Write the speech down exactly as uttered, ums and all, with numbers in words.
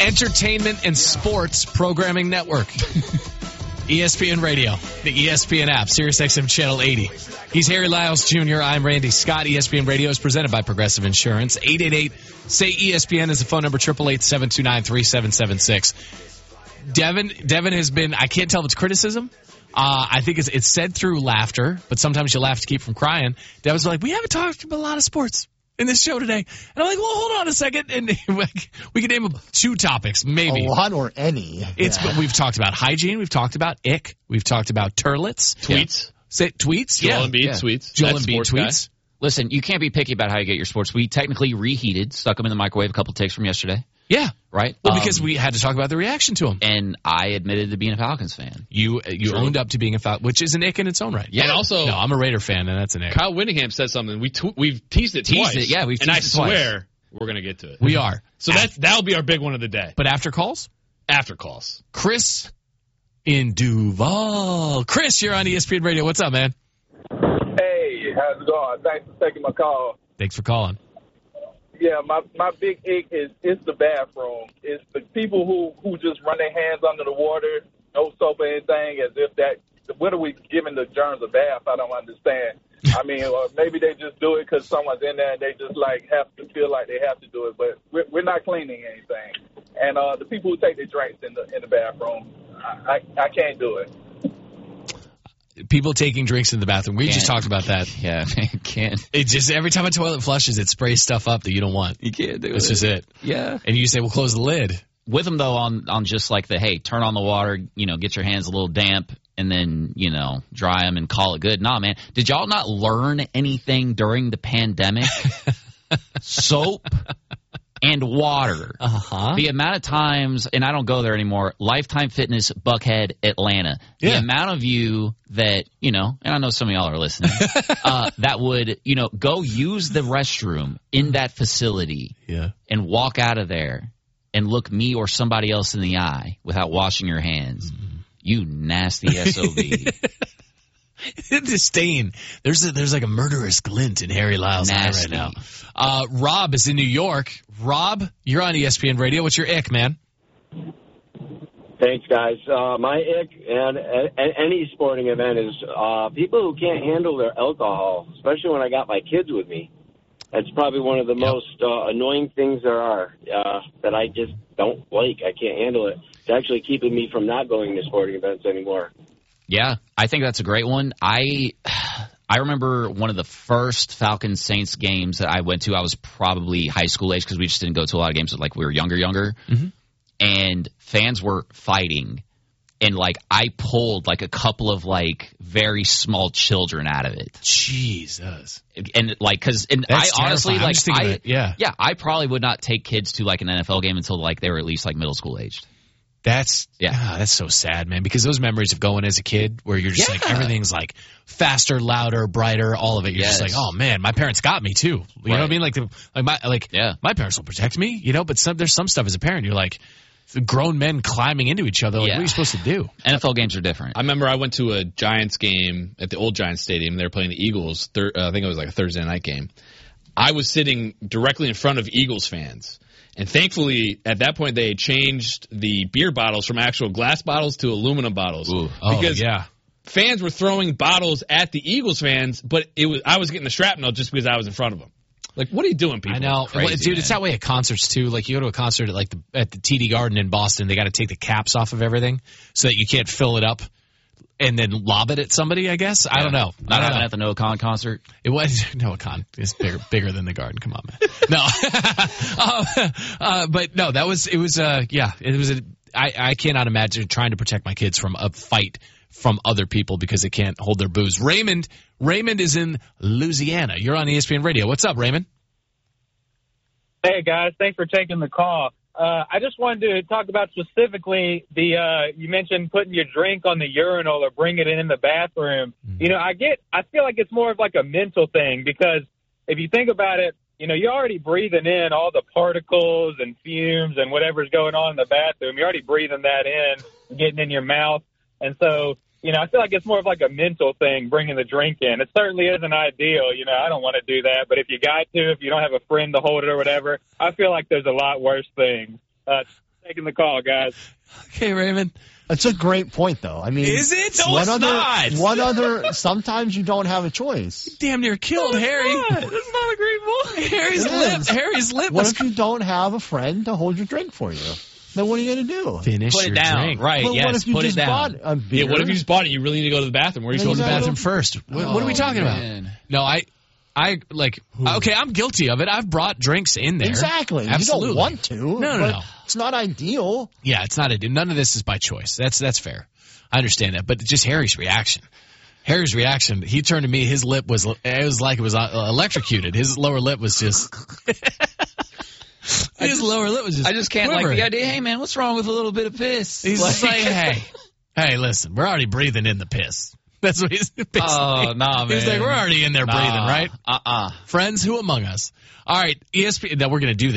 entertainment and sports programming network. E S P N Radio, the E S P N app, SiriusXM Channel eighty. He's Harry Lyles Junior I'm Randy Scott. E S P N Radio is presented by Progressive Insurance. eight eight eight, S A Y, E S P N is the phone number, eight eight eight, seven two nine, three seven seven six. Devin, Devin has been, I can't tell if it's criticism. Uh, I think it's, it's said through laughter, but sometimes you laugh to keep from crying. Devin's like, we haven't talked about a lot of sports in this show today. And I'm like, well, hold on a second. And we can name two topics, maybe. A lot or any. It's, yeah. We've talked about hygiene. We've talked about ick. We've talked about turlets. Tweets. Yeah. Say, tweets? Joel yeah. Embiid yeah. tweets. Joel That's Embiid tweets. Guy. Listen, you can't be picky about how you get your sports. We technically reheated, stuck them in the microwave, a couple takes from yesterday. Yeah. Right? Well, um, because we had to talk about the reaction to him. And I admitted to being a Falcons fan. You you True. owned up to being a Falcons, which is an ick in its own right. Yeah. And also, no, I'm a Raider fan, and that's an ick. Kyle Whittingham said something. We tw- we've teased it teased twice. It, yeah, we've teased and I it twice. swear we're going to get to it. We are. So that's, that'll be our big one of the day. But after calls? After calls. Chris in Duval. Chris, you're on E S P N Radio. What's up, man? Hey, how's it going? Thanks for taking my call. Thanks for calling. Yeah, my my big ick is it's the bathroom. It's the people who, who just run their hands under the water, no soap or anything, as if that, what are we giving the germs a bath? I don't understand. I mean, or maybe they just do it because someone's in there and they just, like, have to feel like they have to do it. But we're, we're not cleaning anything. And uh, the people who take their drinks in the in the bathroom, I, I, I can't do it. People taking drinks in the bathroom. We Can't. just talked about that. Yeah, man, can't. It just, every time a toilet flushes, it sprays stuff up that you don't want. You can't do That's it. just it. Yeah. And you say, well, close the lid. With them, though, on, on just like the, hey, turn on the water, you know, get your hands a little damp, and then, you know, dry them and call it good. Nah, man. Did y'all not learn anything during the pandemic? Soap and water. Uh-huh. The amount of times, and I don't go there anymore, Lifetime Fitness, Buckhead, Atlanta. The Yeah. amount of you that, you know, and I know some of y'all are listening, uh, that would, you know, go use the restroom in that facility Yeah. and walk out of there and look me or somebody else in the eye without washing your hands. Mm-hmm. You nasty S O B. Disdain. There's a, there's like a murderous glint in Harry Lyle's eye right now. Uh, Rob is in New York. Rob, you're on E S P N Radio. What's your ick, man? Thanks, guys. Uh, my ick and, and any sporting event is uh, people who can't handle their alcohol, especially when I got my kids with me. That's probably one of the yep. most uh, annoying things there are uh, that I just don't like. I can't handle it. It's actually keeping me from not going to sporting events anymore. Yeah, I think that's a great one. I I remember one of the first Falcons Saints games that I went to. I was probably high school age because we just didn't go to a lot of games like we were younger, younger. Mm-hmm. And fans were fighting. And, like, I pulled, like, a couple of, like, very small children out of it. Jesus. And, like, because – and That's I honestly, terrifying. like, I, it. Yeah. yeah, I probably would not take kids to, like, an N F L game until, like, they were at least, like, middle school aged. That's yeah. ah, that's so sad, man, because those memories of going as a kid where you're just yeah. like everything's like faster, louder, brighter, all of it. You're yes. just like, oh man, my parents got me too. You right. know what I mean? Like, the, like my like yeah. my parents will protect me, you know. But some, there's some stuff as a parent you're like, grown men climbing into each other. Like, yeah. what are you supposed to do? N F L games are different. I remember I went to a Giants game at the old Giants Stadium. They were playing the Eagles. Thir- uh, I think it was like a Thursday night game. I was sitting directly in front of Eagles fans. And thankfully, at that point, they had changed the beer bottles from actual glass bottles to aluminum bottles. Ooh. Oh, because yeah. fans were throwing bottles at the Eagles fans, but it was I was getting the shrapnel just because I was in front of them. Like, what are you doing, people? I know. Crazy, well, dude, man. it's that way at concerts, too. Like, you go to a concert at, like, the, at the T D Garden in Boston, they got to take the caps off of everything so that you can't fill it up and then lob it at somebody, I guess. I don't know. Not I don't having know. at the Noah Khan concert. It was Noah Khan. It's bigger, bigger than the Garden. Come on, man. No, uh, uh, but no, that was it. Was uh, yeah, it was. A, I I cannot imagine trying to protect my kids from a fight from other people because they can't hold their booze. Raymond, Raymond is in Louisiana. You're on E S P N Radio. What's up, Raymond? Hey guys, thanks for taking the call. Uh, I just wanted to talk about specifically the, uh, you mentioned putting your drink on the urinal or bringing it in the bathroom. Mm-hmm. You know, I get, I feel like it's more of like a mental thing because if you think about it, you know, you're already breathing in all the particles and fumes and whatever's going on in the bathroom. You're already breathing that in, getting in your mouth. And so, you know, I feel like it's more of like a mental thing, bringing the drink in. It certainly isn't ideal. You know, I don't want to do that. But if you got to, if you don't have a friend to hold it or whatever, I feel like there's a lot worse things. Uh, taking the call, guys. Okay, Raymond. That's a great point, though. I mean, Is it? No, what it's other, not. What other? Sometimes you don't have a choice. Damn near killed Harry. That's not a great point. Harry's It lip. is. Harry's lip What was. if you don't have a friend to hold your drink for you? Then what are you going to do? Finish Put your it down. drink. Right, But yes, what if you put just it down. bought a beer? Yeah, what if you just bought it? You really need to go to the bathroom. Where are you Then Go supposed to to the go? bathroom first. What, what are we Oh, talking man. about? No, I, I like. Okay, I'm guilty of it. I've brought drinks in there. Exactly. Absolutely. You don't want to. No, no, but no. It's not ideal. Yeah, it's not a. None of this is by choice. That's that's fair. I understand that, but just Harry's reaction. Harry's reaction. He turned to me. His lip was. It was like it was uh, electrocuted. His lower lip was just. His just- lower lip was just. I just can't quivering. like the idea. Hey, man, what's wrong with a little bit of piss? He's just like, hey, hey, listen, we're already breathing in the piss. That's what he's. Basically. Oh, nah, man. He's like, we're already in there breathing, right? Uh-uh. Friends, who among us? All right, E S P N. Now we're gonna do this.